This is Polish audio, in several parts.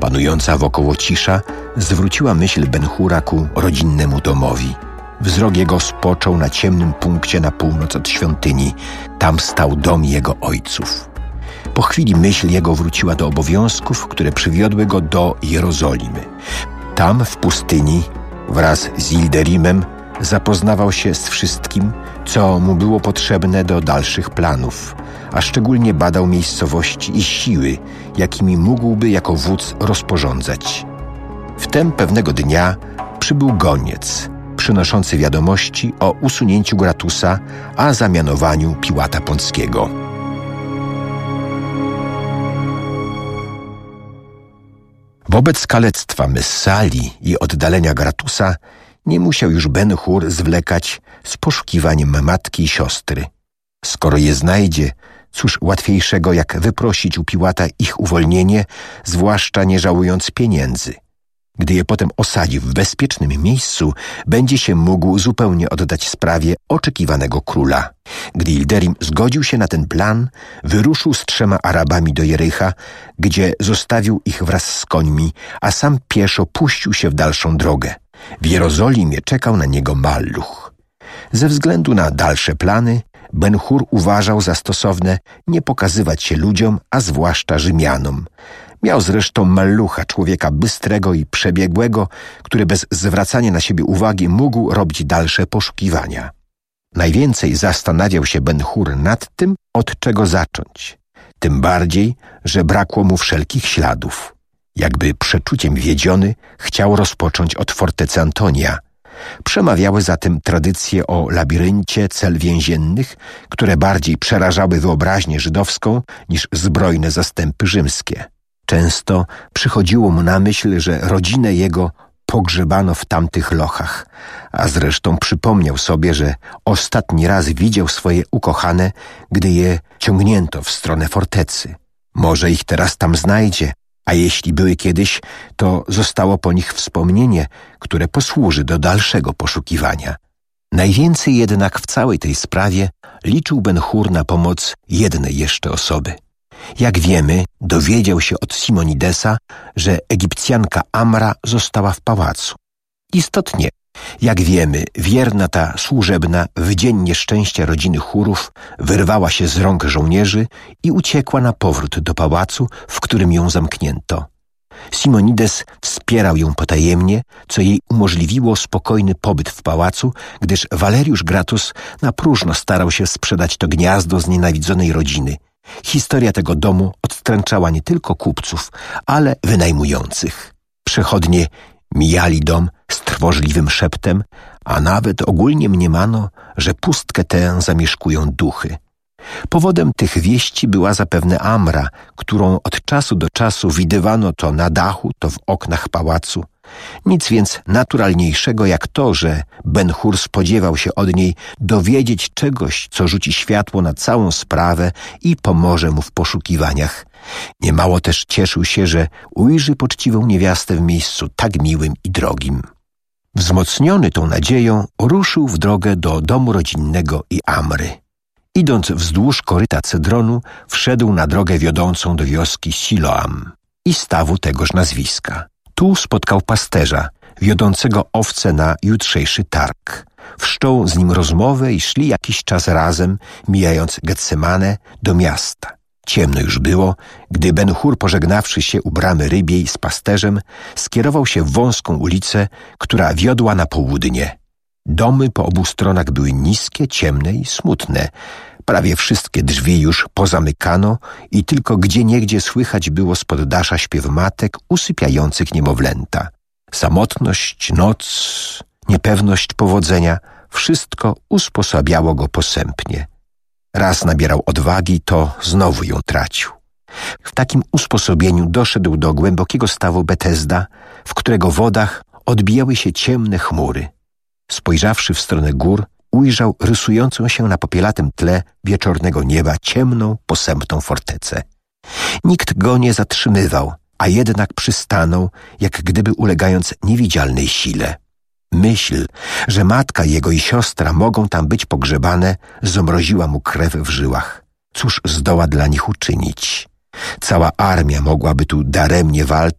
Panująca wokoło cisza zwróciła myśl Ben-Hura ku rodzinnemu domowi. Wzrok jego spoczął na ciemnym punkcie na północ od świątyni. Tam stał dom jego ojców. Po chwili myśl jego wróciła do obowiązków, które przywiodły go do Jerozolimy. Tam, w pustyni, wraz z Ilderimem, zapoznawał się z wszystkim, co mu było potrzebne do dalszych planów, a szczególnie badał miejscowości i siły, jakimi mógłby jako wódz rozporządzać. Wtem pewnego dnia przybył goniec, przynoszący wiadomości o usunięciu Gratusa, a zamianowaniu Piłata Ponckiego. Wobec kalectwa Messalii i oddalenia Gratusa nie musiał już Ben-Hur zwlekać z poszukiwaniem matki i siostry. Skoro je znajdzie, cóż łatwiejszego jak wyprosić u Piłata ich uwolnienie, zwłaszcza nie żałując pieniędzy. Gdy je potem osadzi w bezpiecznym miejscu, będzie się mógł zupełnie oddać sprawie oczekiwanego króla. Gdy Ilderim zgodził się na ten plan, wyruszył z 3 Arabami do Jericha, gdzie zostawił ich wraz z końmi, a sam pieszo puścił się w dalszą drogę. W Jerozolimie czekał na niego Malluch. Ze względu na dalsze plany, Ben-Hur uważał za stosowne nie pokazywać się ludziom, a zwłaszcza Rzymianom. Miał zresztą Mallucha, człowieka bystrego i przebiegłego, który bez zwracania na siebie uwagi mógł robić dalsze poszukiwania. Najwięcej zastanawiał się Ben-Hur nad tym, od czego zacząć. Tym bardziej, że brakło mu wszelkich śladów. Jakby przeczuciem wiedziony, chciał rozpocząć od fortecy Antonia. Przemawiały zatem tradycje o labiryncie cel więziennych, które bardziej przerażały wyobraźnię żydowską niż zbrojne zastępy rzymskie. Często przychodziło mu na myśl, że rodzinę jego pogrzebano w tamtych lochach, a zresztą przypomniał sobie, że ostatni raz widział swoje ukochane, gdy je ciągnięto w stronę fortecy. Może ich teraz tam znajdzie, a jeśli były kiedyś, to zostało po nich wspomnienie, które posłuży do dalszego poszukiwania. Najwięcej jednak w całej tej sprawie liczył Ben-Hur na pomoc jednej jeszcze osoby. Jak wiemy, dowiedział się od Simonidesa, że Egipcjanka Amra została w pałacu. Istotnie, jak wiemy, wierna ta służebna w dzień nieszczęścia rodziny Hurów wyrwała się z rąk żołnierzy i uciekła na powrót do pałacu, w którym ją zamknięto. Simonides wspierał ją potajemnie, co jej umożliwiło spokojny pobyt w pałacu, gdyż Waleriusz Gratus na próżno starał się sprzedać to gniazdo znienawidzonej rodziny. Historia tego domu odstręczała nie tylko kupców, ale wynajmujących. Przechodnie mijali dom z trwożliwym szeptem, a nawet ogólnie mniemano, że pustkę tę zamieszkują duchy. Powodem tych wieści była zapewne Amra, którą od czasu do czasu widywano to na dachu, to w oknach pałacu. Nic więc naturalniejszego jak to, że Ben-Hur spodziewał się od niej dowiedzieć czegoś, co rzuci światło na całą sprawę i pomoże mu w poszukiwaniach. Niemało też cieszył się, że ujrzy poczciwą niewiastę w miejscu tak miłym i drogim. Wzmocniony tą nadzieją, ruszył w drogę do domu rodzinnego i Amry. Idąc wzdłuż koryta Cedronu, wszedł na drogę wiodącą do wioski Siloam i stawu tegoż nazwiska. Tu spotkał pasterza, wiodącego owce na jutrzejszy targ. Wszczął z nim rozmowę i szli jakiś czas razem, mijając Getsemanę, do miasta. Ciemno już było, gdy Ben-Hur, pożegnawszy się u bramy rybiej z pasterzem, skierował się w wąską ulicę, która wiodła na południe. Domy po obu stronach były niskie, ciemne i smutne. Prawie wszystkie drzwi już pozamykano i tylko gdzieniegdzie słychać było z poddasza śpiew matek usypiających niemowlęta. Samotność, noc, niepewność powodzenia, wszystko usposabiało go posępnie. Raz nabierał odwagi, to znowu ją tracił. W takim usposobieniu doszedł do głębokiego stawu Betesda, w którego wodach odbijały się ciemne chmury. Spojrzawszy w stronę gór, ujrzał rysującą się na popielatym tle wieczornego nieba ciemną, posępną fortecę. Nikt go nie zatrzymywał, a jednak przystanął, jak gdyby ulegając niewidzialnej sile. Myśl, że matka jego i siostra mogą tam być pogrzebane, zamroziła mu krew w żyłach. Cóż zdoła dla nich uczynić? Cała armia mogłaby tu daremnie walczyć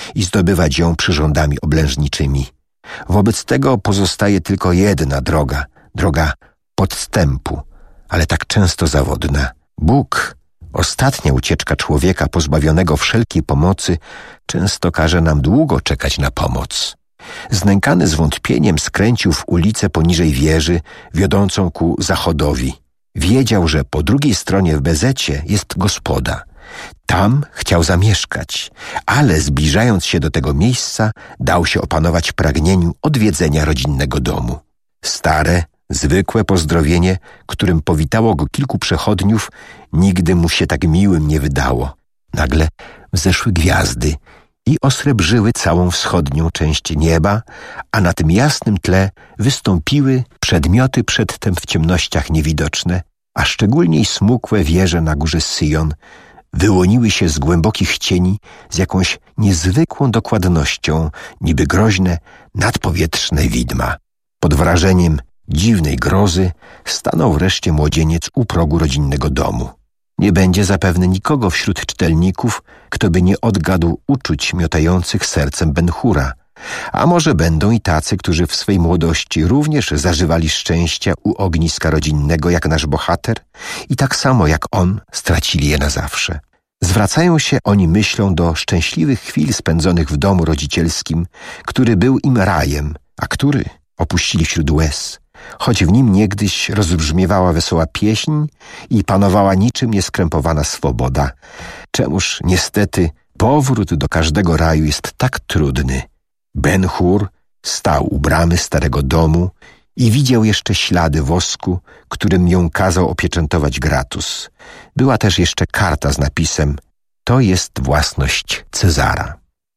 i zdobywać ją przyrządami oblężniczymi. Wobec tego pozostaje tylko jedna droga, droga podstępu, ale tak często zawodna. Bóg, ostatnia ucieczka człowieka pozbawionego wszelkiej pomocy, często każe nam długo czekać na pomoc. Znękany zwątpieniem skręcił w ulicę poniżej wieży, wiodącą ku zachodowi. Wiedział, że po drugiej stronie w Bezecie jest gospoda. Tam chciał zamieszkać, ale zbliżając się do tego miejsca, dał się opanować pragnieniu odwiedzenia rodzinnego domu. Stare, zwykłe pozdrowienie, którym powitało go kilku przechodniów, nigdy mu się tak miłym nie wydało. Nagle wzeszły gwiazdy i osrebrzyły całą wschodnią część nieba, a na tym jasnym tle wystąpiły przedmioty przedtem w ciemnościach niewidoczne, a szczególniej smukłe wieże na górze Syjon wyłoniły się z głębokich cieni z jakąś niezwykłą dokładnością, niby groźne, nadpowietrzne widma. Pod wrażeniem dziwnej grozy stanął wreszcie młodzieniec u progu rodzinnego domu. Nie będzie zapewne nikogo wśród czytelników, kto by nie odgadł uczuć miotających sercem Ben-Hura, a może będą i tacy, którzy w swej młodości również zażywali szczęścia u ogniska rodzinnego jak nasz bohater i tak samo jak on stracili je na zawsze. Zwracają się oni myślą do szczęśliwych chwil spędzonych w domu rodzicielskim, który był im rajem, a który opuścili wśród łez, choć w nim niegdyś rozbrzmiewała wesoła pieśń i panowała niczym nieskrępowana swoboda. Czemuż niestety powrót do każdego raju jest tak trudny. Ben-Hur stał u bramy starego domu i widział jeszcze ślady wosku, którym ją kazał opieczętować Gratus. Była też jeszcze karta z napisem: to jest własność Cezara.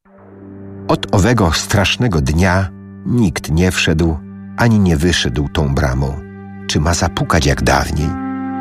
Od owego strasznego dnia nikt nie wszedł ani nie wyszedł tą bramą. Czy ma zapukać jak dawniej?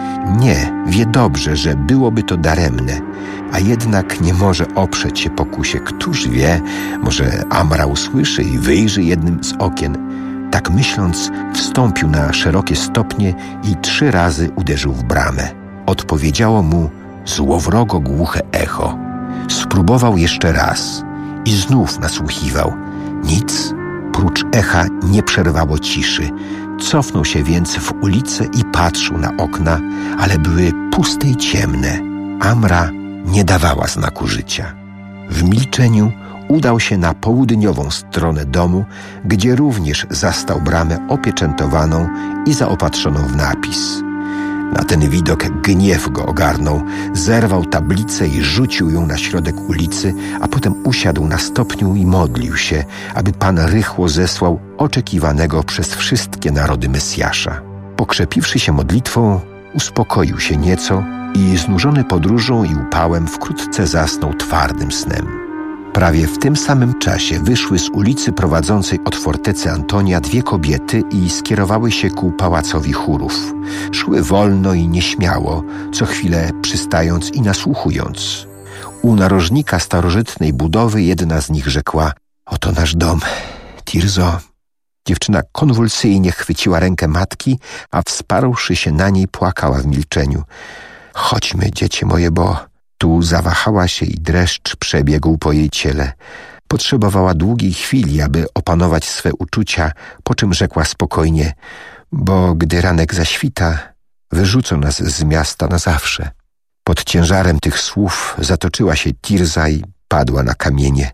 Nie, wie dobrze, że byłoby to daremne, a jednak nie może oprzeć się pokusie. Któż wie, może Amra usłyszy i wyjrzy jednym z okien. Tak myśląc, wstąpił na szerokie stopnie i 3 razy uderzył w bramę. Odpowiedziało mu złowrogo głuche echo. Spróbował jeszcze raz i znów nasłuchiwał. Nic prócz echa nie przerwało ciszy. Cofnął się więc w ulicę i patrzył na okna, ale były puste i ciemne. Amra nie dawała znaku życia. W milczeniu udał się na południową stronę domu, gdzie również zastał bramę opieczętowaną i zaopatrzoną w napis. Na ten widok gniew go ogarnął, zerwał tablicę i rzucił ją na środek ulicy, a potem usiadł na stopniu i modlił się, aby Pan rychło zesłał oczekiwanego przez wszystkie narody Mesjasza. Pokrzepiwszy się modlitwą, uspokoił się nieco i znużony podróżą i upałem wkrótce zasnął twardym snem. Prawie w tym samym czasie wyszły z ulicy prowadzącej od fortecy Antonia 2 kobiety i skierowały się ku pałacowi chórów. Szły wolno i nieśmiało, co chwilę przystając i nasłuchując. U narożnika starożytnej budowy jedna z nich rzekła: oto nasz dom, Tirzo. Dziewczyna konwulsyjnie chwyciła rękę matki, a wsparłszy się na niej płakała w milczeniu. Chodźmy, dziecię moje, bo... Tu zawahała się i dreszcz przebiegł po jej ciele. Potrzebowała długiej chwili, aby opanować swe uczucia, po czym rzekła spokojnie: bo gdy ranek zaświta, wyrzucą nas z miasta na zawsze. Pod ciężarem tych słów zatoczyła się Tirza i padła na kamienie.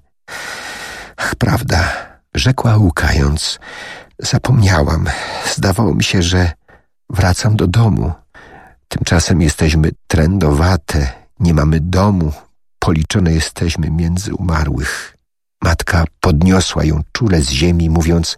Ach, prawda, rzekła łkając. Zapomniałam. Zdawało mi się, że wracam do domu. Tymczasem jesteśmy trędowate. Nie mamy domu, policzone jesteśmy między umarłych. Matka podniosła ją czule z ziemi, mówiąc: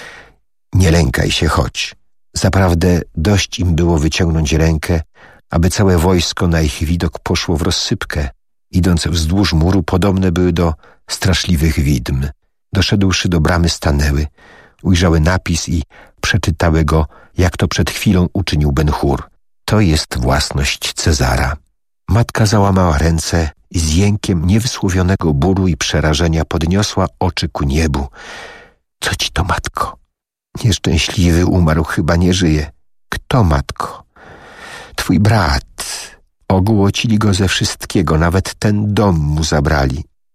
nie lękaj się, chodź. Zaprawdę dość im było wyciągnąć rękę, aby całe wojsko na ich widok poszło w rozsypkę. Idące wzdłuż muru podobne były do straszliwych widm. Doszedłszy do bramy, stanęły, ujrzały napis i przeczytały go, jak to przed chwilą uczynił Ben-Hur. To jest własność Cezara. Matka załamała ręce i z jękiem niewysłowionego bólu i przerażenia podniosła oczy ku niebu. Co ci to, matko? Nieszczęśliwy umarł, chyba nie żyje. Kto, matko? Twój brat. Ogłocili go ze wszystkiego, nawet ten dom mu zabrali.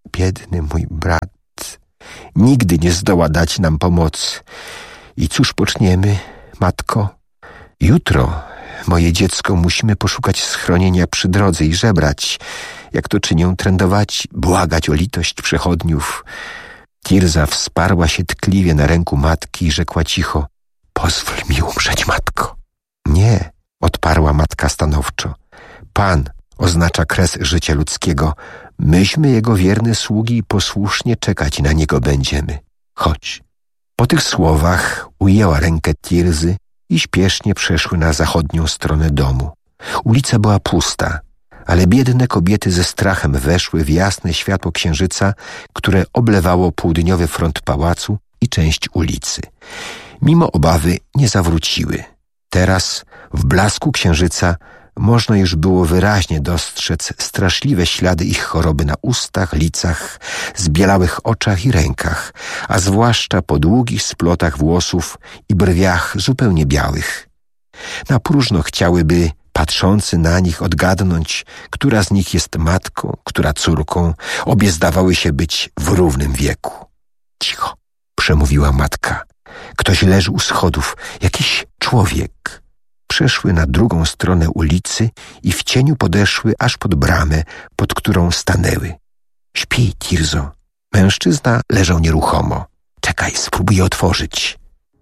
biedny mój brat. Nigdy nie zdoła dać nam pomocy. I cóż poczniemy, matko? Jutro, moje dziecko, musimy poszukać schronienia przy drodze i żebrać, jak to czynią trędowaci, błagać o litość przechodniów. Tirza wsparła się tkliwie na ręku matki i rzekła cicho: pozwól mi umrzeć, matko. Nie, odparła matka stanowczo. Pan oznacza kres życia ludzkiego. Myśmy jego wierne sługi i posłusznie czekać na niego będziemy. Chodź. Po tych słowach ujęła rękę Tirzy i śpiesznie przeszły na zachodnią stronę domu. Ulica była pusta, ale biedne kobiety ze strachem weszły w jasne światło księżyca, które oblewało południowy front pałacu i część ulicy. Mimo obawy nie zawróciły. Teraz, w blasku księżyca, można już było wyraźnie dostrzec straszliwe ślady ich choroby na ustach, licach, zbielałych oczach i rękach, a zwłaszcza po długich splotach włosów i brwiach zupełnie białych. Na próżno chciałyby patrzący na nich odgadnąć, która z nich jest matką, która córką. Obie zdawały się być w równym wieku. Cicho, przemówiła matka. Ktoś leży u schodów, jakiś człowiek. Przeszły na drugą stronę ulicy i w cieniu podeszły aż pod bramę, pod którą stanęły. Śpi, Tirzo. Mężczyzna leżał nieruchomo. Czekaj, spróbuję otworzyć.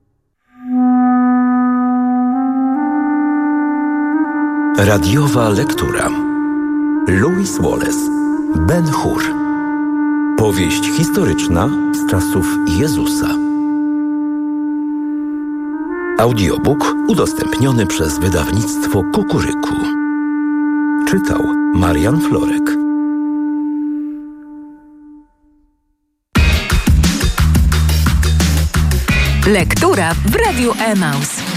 Radiowa lektura. Lewis Wallace, Ben-Hur. Powieść historyczna z czasów Jezusa. Audiobook udostępniony przez wydawnictwo Kukuryku. Czytał Marian Florek. Lektura w Radiu Emaus.